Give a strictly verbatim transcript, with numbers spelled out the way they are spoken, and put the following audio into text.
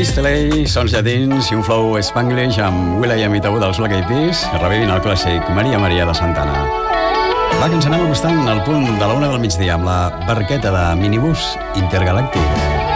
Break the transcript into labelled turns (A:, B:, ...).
A: Sisteley, Sons Llatins i un flow spanglish amb Will.i.am i Tabú dels Black Eyed Peas, revivint el clàssic Maria Maria de Santana. Va, que ens anem acostant al punt de la una del migdia amb la barqueta de minibús intergalàctic.